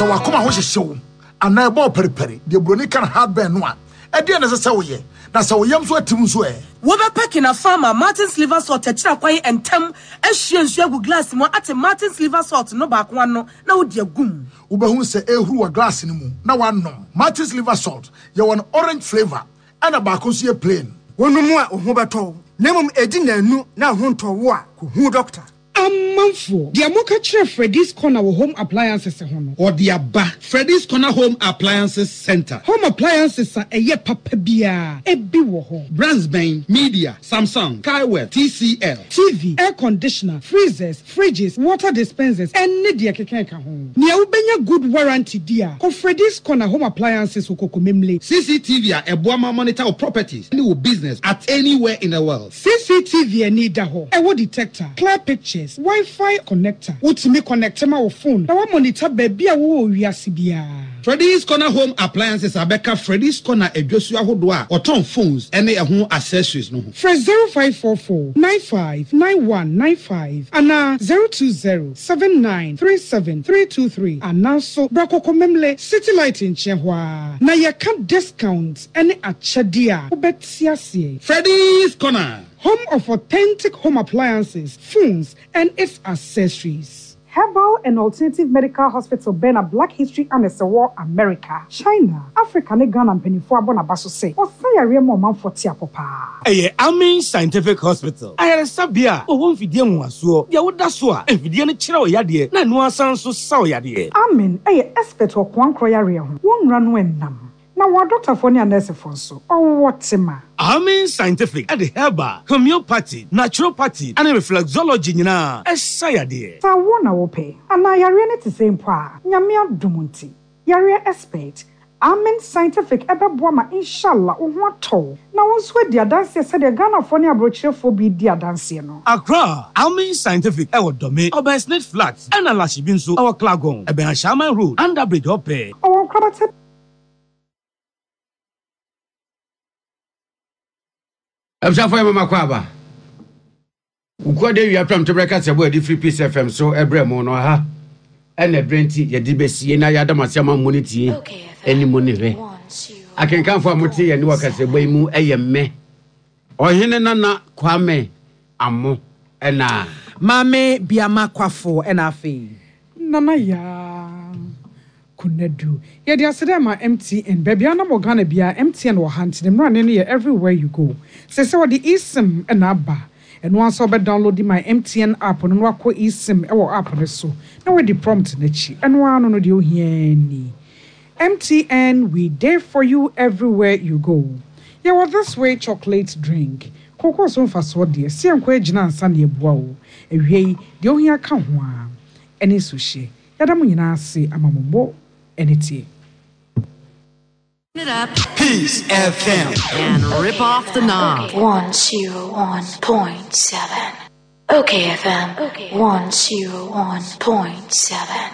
So wakoma ho hyehyɛ and na ebo periperi de broni kan heartburn no a e de na se woyɛ na se woyam so atim so Wobepack in a farmer Martin's liver salt techira kwai entem ehwie nsu agu glass mo ate Martin's liver salt no back one no na wo dia gum wobɛhu se ehuru wa glass ni mu na wanom Martin's liver salt ye won orange flavor and a back so ye plain wonumu a ho beto nemum edi nanu na ho ntowo a ko hu doctor Amanfo, the Amoka Chef Freddy's Corner Home Appliances Hono. Or the Abba Freddy's Corner Home Appliances Center. Home appliances are a ye papabia, a biwoho. Brandsbane, Media, Samsung, Kaiwell, TCL, TV, air conditioner, freezers, fridges, water dispensers, and Nidia Kekeka home. Nia ubenya good warranty dear. Ko Freddy's Corner Home Appliances ukokomemle. CCTV a Boama monitor of properties and business at anywhere in the world. CCTV need daho. Ewo detector, clear pictures. Wi-Fi connector. Utimi connect ma wo phone. Na wa monitor baby a wo wiase bia. Freddy's Corner Home Appliances abeka Freddy's Corner edwosu ahodo a oton phones ene ehun accessories no. Fresh 0544 959195 ana 020 7937323 ana so brakoko memle City Light in Chehwa. Na ye can discounts ene achede a obetiase. Freddy's Corner, home of authentic home appliances, phones, and its accessories. Herbal and Alternative Medical Hospital Bena Black History and War America, China, Africa, and Ghana and Penifua Bonabaso say, or Sayare Momam for Tiapopa. Amin Scientific Hospital. I had a sabia, or one video so, Yawudasua, and Vidiana Chiro Yadi, Nanua Sansu Sao Yadi. Amin, expert or Kwan Croyaria, one run when nam. Now, what Dr. Fonia Nurse Fonso, or what Sima? Amin Scientific at the herbal, homeopathy, naturopathy, and reflexology, Sayadi. So, one I will pay, and I are to same pa, Yamia Dumunti, Yaria expert. Amin Scientific Ebebuama, inshallah, or what toll. Now, once with the dance, said the Ghana Fonia brochure for be dear dancing. Accra, Amin Scientific, our domain, our Snake Flats, and a Lashibinsu, our Klagon, a Benashama Road, and a bridge of pay. Our Krabat. Absafo mama kwaba ukode wi apram to breakfast abo di free peace fm so ebrem no ha ene brenti ye di besie na ya damase ma moniti eni monive akenkanfo amote ye ni wakase boy mu eyemme ohene nana kwame amo ena mame biama kwafo ena afi nana ya kunadu ye dia sedema MTN baby ana mo Ghana bia MTN wo hunt them run in here everywhere you go say the eSIM and aba and once I download my MTN app no akọ eSIM e wo app ne so na we the prompt na chi and one no de ohia ni MTN, we there for you everywhere you go. Yeah, well, this way chocolate drink. Cocoa so fast what dear. See, I'm quite jina Sunday bow. A way, the ohia can one. Any sushi. Yadamunina say, I'm a mumbo. Anything. It up. Peace FM. And rip off the knob. 101.7. Okay, FM. 101.7.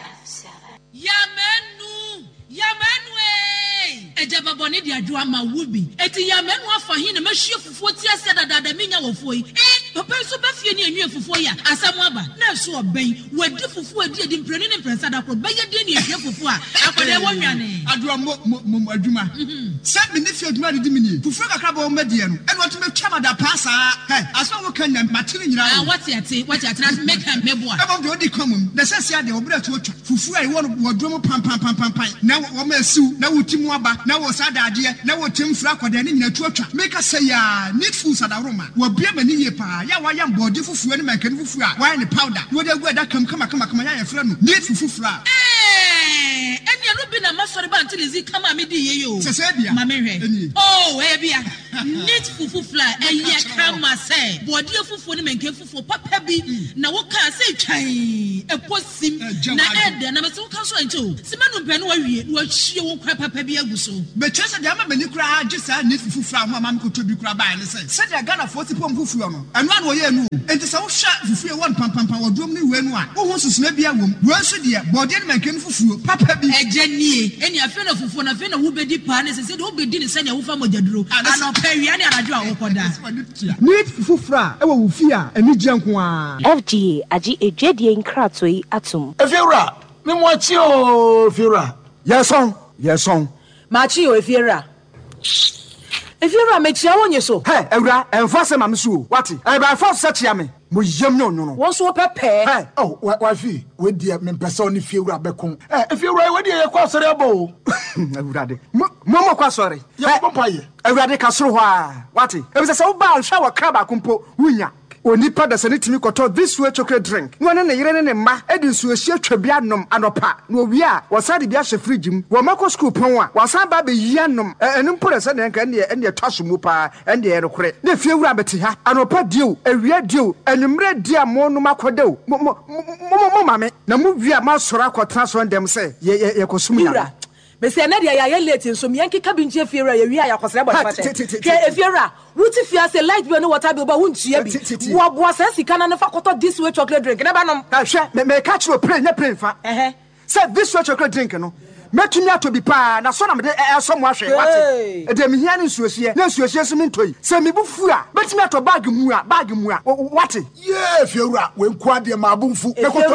Ejaba boni dia dua ma wubi eti ya menu afa hin na mahwie fufuo ti ase dada menya wofo yi papa so ba fie ni enwe fufuo ya asam aba na so oben wadi fufuo adi mpreni ne mpresa da kro ba ye die ni ehwe fufuo a akode wonwane adua mo adwuma se me ne fie adwuma de mi ni fufuo kakra ba o madie no ene wato metwa ma da pasa aso wo kan na matiri nyina wati ate na make am mebo a aba de odi komum na se se ade obra to otwa fufuo ai wo wadwom pam na wo ma asiu na wotimu aba na wo sadade na wo temfra kwada ne nyina tuatwa make say ya need food sadaroma wo bia mani ye pa ya wa yam body fufuo ne mankani fufuo a wa ne powder wo de gu da kam kama ya yefra no need fufuo enya no bi na masori ba ntilizi kama me di ye yo sese bia ma me hwe oh e bia need fufuo eye kama say body fufuo ne mankani fufuo papa bi na wo ka say twan eposim na ede na me so ka so ancho simanu mpɛ no wa wie wo hwie wo kwa papa bi aguso be chese de ama mani kura agisa need fufuo ho ama me ko to bi kura ba ne say se de Ghana 40 pom fufuo no eno an wo ye nu enti se wo hwa fufuo won pam wo dom ni we nu a wo ho susuna bia wom wo so de body ne mankani fufuo papa bi ejanie eni afi na fufuo na afi na wo bedi pa ne se de wo bedi ne se ne wo fa mogyaduro ano pawia ne anadwo a wo koda need fufuo e wo wufia eni gye nko a FGA agi ejwadie nkratoi atom efiura Me watch you, Fira. Yes, on. Machi o Efiera. Efiera me chia wonye so. Hey, Ewra, enforce mam so. What? I by force such yame. Mo yam no. Won so pepe. Hey, Oh, wife, we dear me person if you rap bekon. If you right, we dear kwasori abo. Ewra de. Mo kwa sorry. Ya papaye. Ewra de kasoro hwa. What? E be say wo ba hwa wa kraba kumpo wunya. Onipa da sane timi koto this way chocolate drink. No ne yire ne mma edi nsuo hie twabia nom anopa. No wi a wasade bia hye fridge mu. Wo mako school pon a wasan ba be yi anom. Enu mpore se ne nka ne twaso mu pa ende ye rekore. Ne fie wura beti ha. Anopa dio, ewia dio, enumre dia mo no makodew. Mo mame. Na mu wi a ma sora kwotena so ndem se ye kosum ya. Me say na dia ya late nso me yanke kabinje Efiera ye wi a yakosere bɔtɔbɔtɛ. Ke Efiera wuti fia say light bill no water bill ba wuntua bi. Wo boa say sika na fa kɔtɔ this way chocolate drink na ba nom. Hwɛ me catch you play nya play fa. Say this way chocolate drink no. Metumi ato bi pa na so na me de so mo ahwe wate. E de me hia ne nsuohie. Na nsuohie so me ntoi. Se me bufu a betumi ato bag mu a wate. Yeah, Fiora, when kwade ma abunfu.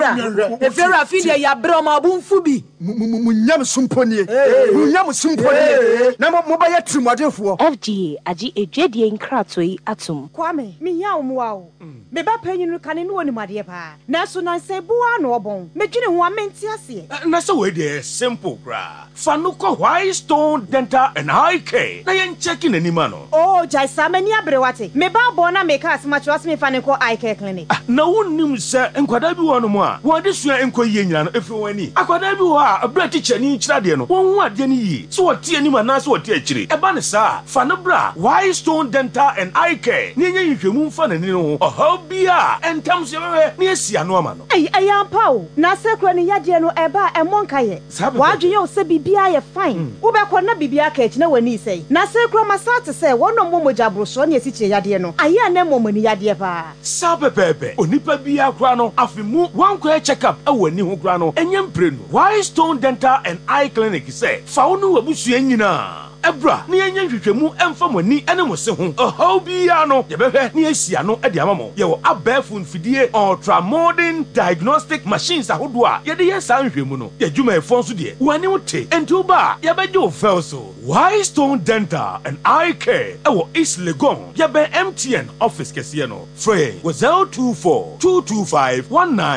Efiera fi de ya bre ma abunfu bi. Munyam sumponie. Munyam sumponie. Na mo ba ya trimodefo. FGA agi edwedie nkratoi atom. Kwame, me ya omwa o. Me ba panyinu kane no onimade pa. Na so nan se boa no obon. Medwene ho amenti ase. Na so we dey simple gra. Fanuko Whitestone Dental and Eye Care. Na yen checking anima no. Oh, jai samani abrewate. Me ba bona make us match was me Fanuko Eye Care clinic. Na wonnim se enkwada bi wono mo a. Wo de sua enkoyie nyina no efi wani. Akwada bi wo a abra teacher ni kyira de no. Won hu ade ni yi. So wo tie anima na so wo tie akire. E ba ne sa. Fanubra Whitestone Dental and Eye Care. Ni enye nhwemu mfa na ni no. Oho bia entam se wewe ni esia no ama no. Ayampa o. Na sekro ni yade no eba emonka ye. Wadwe ye o se bibia ye fine. Wo be ko na bibia ka echi na wani sei. Na sekro masate se wono momoja broso na esiche yade no. Aya na momani yade pa. Sapepepe. Onipa bia kra no afimu wankwa check up e wani ho kra no. Enye mprenu. Whitestone Dental and Eye Clinic say fa wo no wabusua nyina. Ebra ni enye nhwehwemu emfa mani ene mo se ho oho bia no ye behwe ni esia no e de amamo ye wo abafu nfidie ultra modern diagnostic machines ahodo a ye de ye sa nhwehmu no ye dwuma efo nso de wani wote enti oba ye beje o fel so Whitestone Dental and Eye Care e wo East Legon ye be MTN office kese no free wo 024 225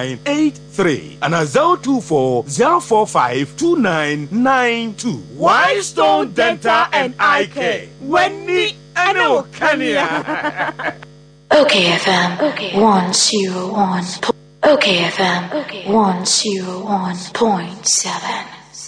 1983 and 024 045 2992 Whitestone Dental and Eye Care. Wendy Ano Kania. Okay FM 101. Okay FM 101.7.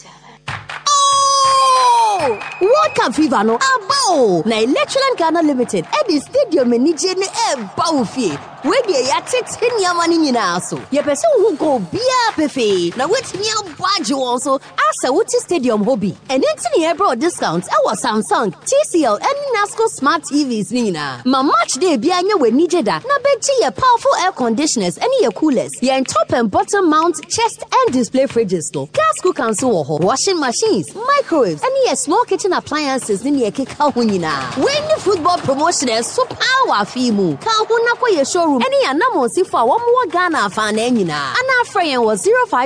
World Cup fever no abo na Electroland Ghana Limited at the stadium ni je ne e ba ofie we dey ya tete niama ni nyina so ye pese hu go bia pefe na wetimi abaje won so asa wuti stadium hobby and entini e bro discounts e was Samsung TCL and Nasco smart TVs ni nyina ma match day bia nya we nijeda na beji ye powerful air conditioners and ye coolers ye top and bottom mount chest and display fridges to gas cooker so washing machines microwaves and ye small kitchen appliances ni ye keka ho nyina when the football promotion is so power fimu ka ho na kwa ye showroom any anamonsi for one more Ghana fan nyina ana friend was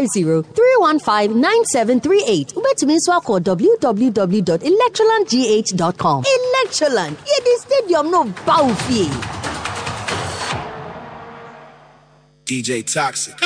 050-315-9738 ubetumi so call www.electrolandgh.com Electroland ye the stadium no bawfie DJ Toxic.